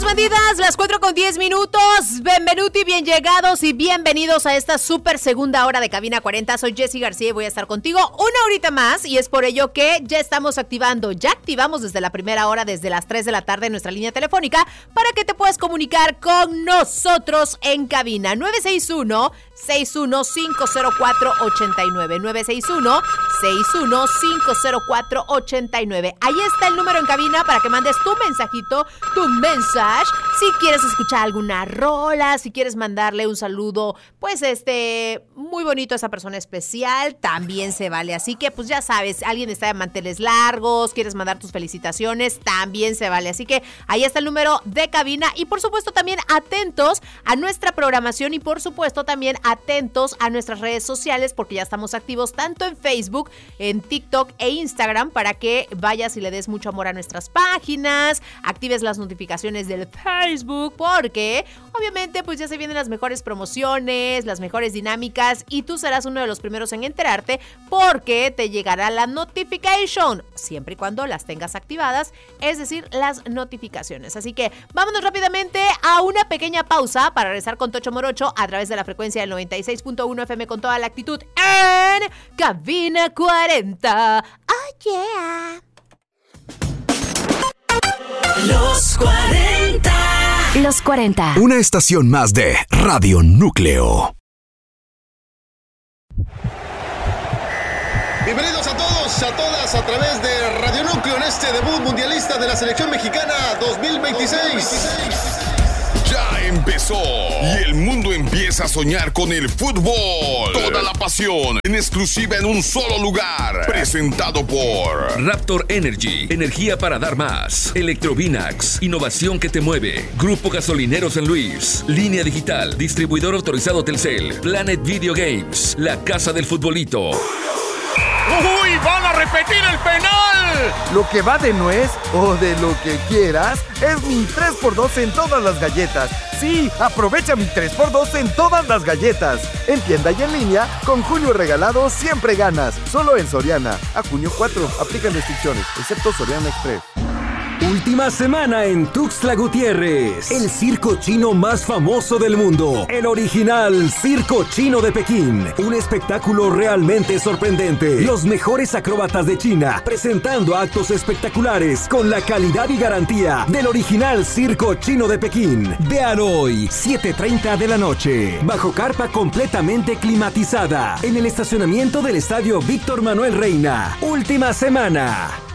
bandidas, las 4:10. Benvenuti, bien llegados y bienvenidos a esta súper segunda hora de Cabina 40. Soy Jessy García y voy a estar contigo una horita más, y es por ello que ya estamos activando, ya activamos desde la primera hora, desde las 3 de la tarde, nuestra línea telefónica para que te puedas comunicar con nosotros en cabina. 961-6150489. 961-6150489. Ahí está el número en cabina para que mandes tu mensajito, tu mensaje. Si quieres escuchar alguna rola, si quieres mandarle un saludo, pues muy bonito a esa persona especial, también se vale. Así que pues ya sabes, alguien está de manteles largos, quieres mandar tus felicitaciones, también se vale. Así que ahí está el número de cabina, y por supuesto también atentos a nuestra programación, y por supuesto también atentos a nuestras redes sociales, porque ya estamos activos tanto en Facebook, en TikTok e Instagram, para que vayas y le des mucho amor a nuestras páginas, actives las notificaciones del Facebook, porque obviamente pues ya se vienen las mejores promociones, las mejores dinámicas, y tú serás uno de los primeros en enterarte, porque te llegará la notification, siempre y cuando las tengas activadas, es decir, las notificaciones. Así que vámonos rápidamente a una pequeña pausa para regresar con Tocho Morocho a través de la frecuencia del 96.1 FM con toda la actitud en Cabina 40. ¡Oh, yeah! Los 40. Los 40. Una estación más de Radio Núcleo. Bienvenidos a todos, a todas, a través de Radio Núcleo en este debut mundialista de la selección mexicana 2026. Ya empezó y el mundo empieza a soñar con el fútbol. Toda la pasión en exclusiva en un solo lugar. Presentado por Raptor Energy, energía para dar más. Electrovinax, innovación que te mueve. Grupo Gasolinero San Luis. Línea Digital, distribuidor autorizado Telcel. Planet Video Games, la casa del futbolito. ¡Uy! ¡Van a repetir el penal! Lo que va de nuez o de lo que quieras es mi 3x2 en todas las galletas. Sí, aprovecha mi 3x2 en todas las galletas. En tienda y en línea, con Julio Regalado siempre ganas. Solo en Soriana. A junio 4, aplican restricciones, excepto Soriana Express. Última semana en Tuxtla Gutiérrez, el circo chino más famoso del mundo, el original Circo Chino de Pekín, un espectáculo realmente sorprendente. Los mejores acróbatas de China, presentando actos espectaculares con la calidad y garantía del original Circo Chino de Pekín. Vean hoy, 7:30 de la noche, bajo carpa completamente climatizada, en el estacionamiento del Estadio Víctor Manuel Reina. Última semana.